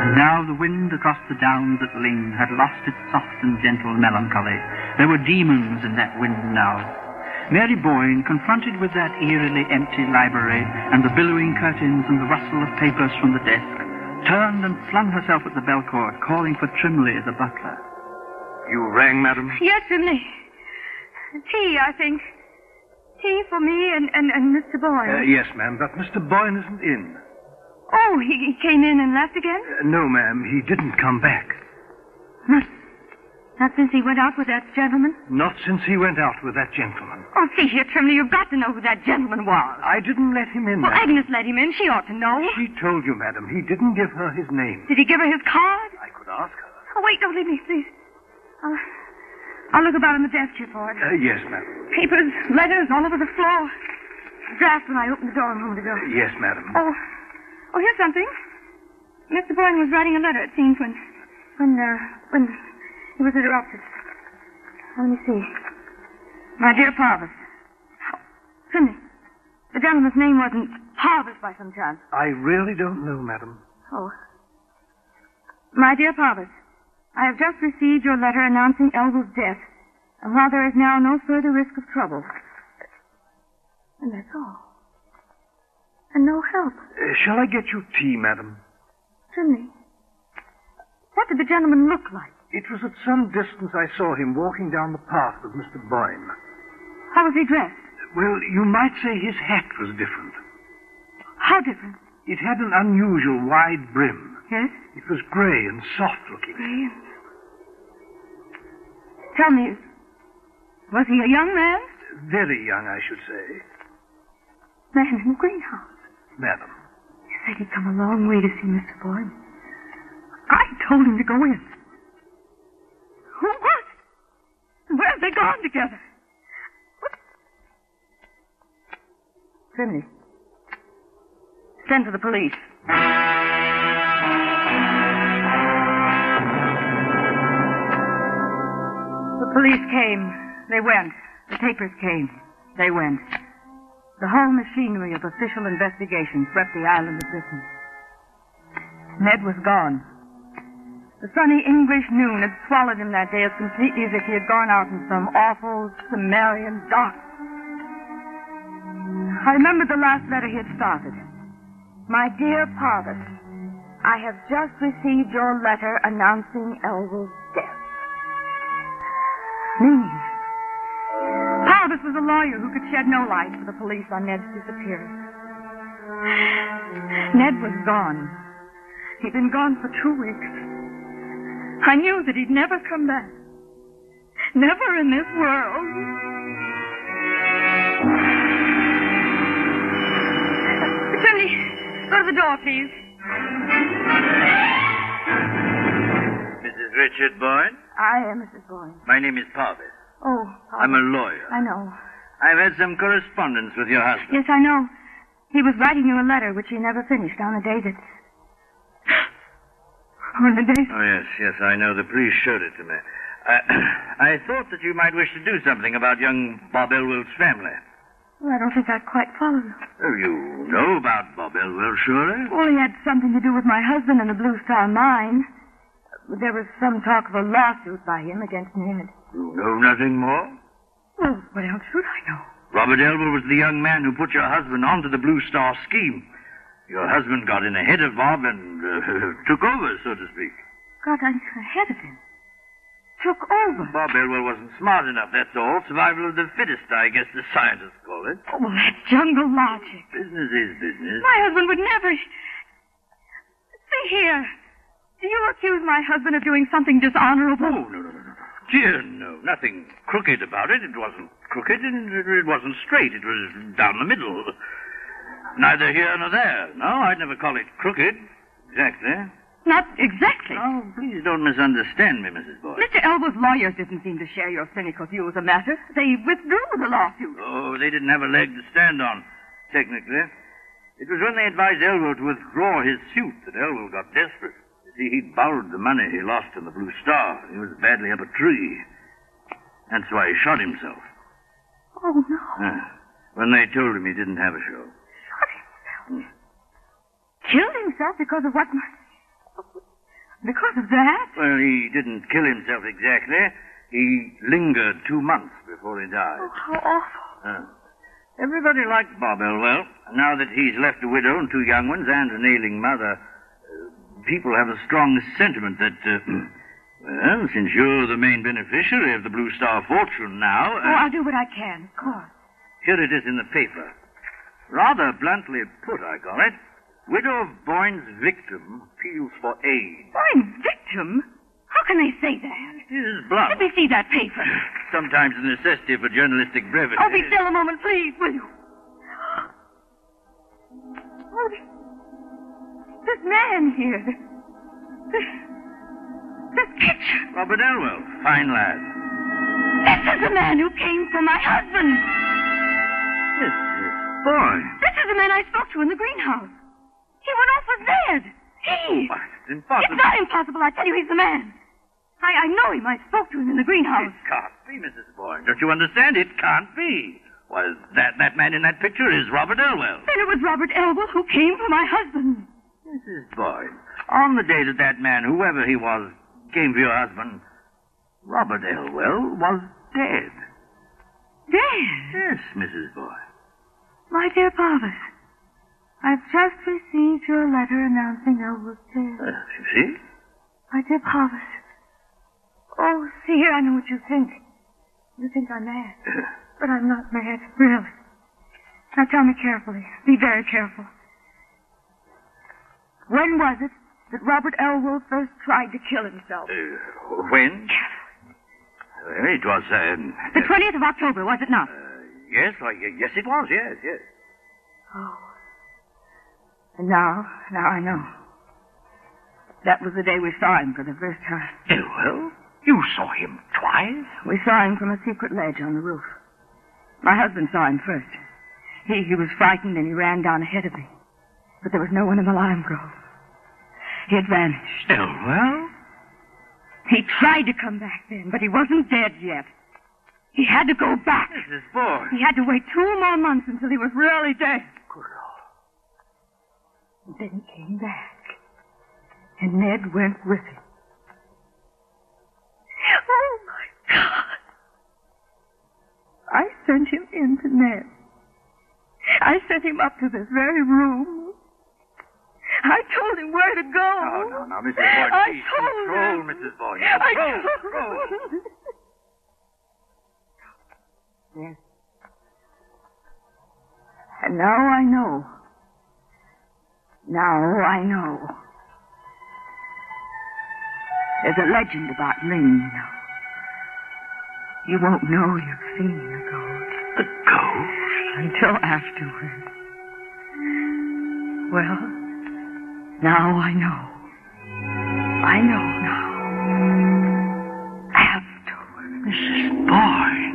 And now the wind across the downs at Ling had lost its soft and gentle melancholy. There were demons in that wind now. Mary Boyne, confronted with that eerily empty library and the billowing curtains and the rustle of papers from the desk, turned and flung herself at the bell cord, calling for Trimley, the butler. You rang, madam? Yes, Trimley. Tea, I think. Tea for me and Mr. Boyne. Yes, ma'am, but Mr. Boyne isn't in. Oh, he came in and left again? No, ma'am, he didn't come back. Not since he went out with that gentleman? Not since he went out with that gentleman. Oh, see here, Trimley, you've got to know who that gentleman was. I didn't let him in, Well, madam. Agnes let him in. She ought to know. She told you, madam. He didn't give her his name. Did he give her his card? I could ask her. Oh, wait, don't leave me, please. I'll look about on the desk here for it. Yes, madam. Papers, letters, all over the floor. Draft when I opened the door a moment ago. Yes, madam. Oh, here's something. Mr. Boyne was writing a letter, it seems, when he was interrupted. Let me see. My dear Parvis. Trimley, the gentleman's name wasn't Parvis by some chance. I really don't know, madam. Oh. My dear Parvis, I have just received your letter announcing Elwood's death, and while there is now no further risk of trouble. And that's all. And no help. Shall I get you tea, madam? Trimley, what did the gentleman look like? It was at some distance I saw him walking down the path with Mr. Boyne. How was he dressed? Well, you might say his hat was different. How different? It had an unusual wide brim. Yes? It was grey and soft-looking. Grey and... Tell me, was he a young man? Very young, I should say. Man in the greenhouse. Madam. You said he'd come a long way to see Mr. Boyne. I told him to go in. Who was? And where have they gone together? What? Trimley, send for the police. The police came. They went. The papers came. They went. The whole machinery of official investigation swept the island of Britain. Ned was gone. The sunny English noon had swallowed him that day as completely as if he had gone out in some awful Sumerian dark. I remembered the last letter he had started. My dear Parvis, I have just received your letter announcing Elwood's death. Me. Parvis was a lawyer who could shed no light for the police on Ned's disappearance. Ned was gone. He'd been gone for 2 weeks. I knew that he'd never come back. Never in this world. Trimley, go to the door, please. Mrs. Richard Boyne? I am Mrs. Boyne. My name is Parvis. Oh, Parvis. I'm a lawyer. I know. I've had some correspondence with your husband. Yes, I know. He was writing you a letter which he never finished on the day that... On the day... Oh, yes, I know. The police showed it to me. I thought that you might wish to do something about young Bob Elwell's family. Well, I don't think I quite follow you. Oh, you know about Bob Elwell, surely? Well, he had something to do with my husband and the Blue Star Mine. There was some talk of a lawsuit by him against me. You know nothing more? Well, what else should I know? Robert Elwell was the young man who put your husband onto the Blue Star scheme. Your husband got in ahead of Bob and took over, so to speak. Got ahead of him? Took over? Bob Elwell wasn't smart enough, that's all. Survival of the fittest, I guess the scientists call it. Oh, well, that's jungle logic. Business is business. My husband would never... See here. Do you accuse my husband of doing something dishonorable? Oh, no. Dear, no. Nothing crooked about it. It wasn't crooked, and it wasn't straight. It was down the middle. Neither here nor there. No, I'd never call it crooked. Exactly. Not exactly. Oh, please don't misunderstand me, Mrs. Boyd. Mr. Elwood's lawyers didn't seem to share your cynical view of the matter. They withdrew the lawsuit. Oh, they didn't have a leg to stand on, technically. It was when they advised Elwell to withdraw his suit that Elwell got desperate. You see, he'd borrowed the money he lost in the Blue Star. He was badly up a tree. That's why he shot himself. Oh, no. When they told him he didn't have a show. Shot himself? Killed himself because of what... Because of that? Well, he didn't kill himself exactly. He lingered 2 months before he died. Oh, how awful. Everybody liked Bob Elwell. Now that he's left a widow and 2 young ones and an ailing mother, people have a strong sentiment that, well, since you're the main beneficiary of the Blue Star fortune now... I'll do what I can, of course. Here it is in the paper. Rather bluntly put, I call it. Widow of Boyne's victim appeals for aid. Boyne's victim? How can they say that? It is blunt. Let me see that paper. Sometimes a necessity for journalistic brevity. Oh, be still a moment, please, will you? Oh, this man here. This picture. Robert Elwell, fine lad. This is the man who came for my husband. Mrs. Boyne. This is the man I spoke to in the greenhouse. He went off for dead. He. Why, it's impossible. It's not impossible. I tell you, he's the man. I know him. I spoke to him in the greenhouse. It can't be, Mrs. Boyne. Don't you understand? It can't be. Why, that man in that picture is Robert Elwell. Then it was Robert Elwell who came for my husband. Mrs. Boyne, on the day that that man, whoever he was, came for your husband, Robert Elwell was dead. Dead? Yes, Mrs. Boyne. My dear Parvis, I've just received your letter announcing Elwell's death. You see? My dear Parvis. Oh, see here, I know what you think. You think I'm mad. But I'm not mad, really. Now tell me carefully. Be very careful. When was it that Robert Elwell first tried to kill himself? When? It was, the 20th of October, was it not? Yes, yes it was, yes. Oh. And now I know. That was the day we saw him for the first time. Elwell? You saw him twice? We saw him from a secret ledge on the roof. My husband saw him first. He was frightened and he ran down ahead of me. But there was no one in the lime grove. He had vanished. Elwell? He tried to come back then, but he wasn't dead yet. He had to go back. Mrs. Boyne. He had to wait 2 more months until he was really dead. Good Lord. And then he came back. And Ned went with him. Oh, my God. I sent him in to Ned. I sent him up to this very room. I told him where to go. No, Mrs. Boyne, I please. told Control, him. Mrs. Boyne. I Control. told him. Yes. And now I know. Now I know. There's a legend about Lynn, you know. You won't know you've seen a ghost. A ghost? Until afterward. Well, now I know. I know now. Afterward. Mrs. Boyne.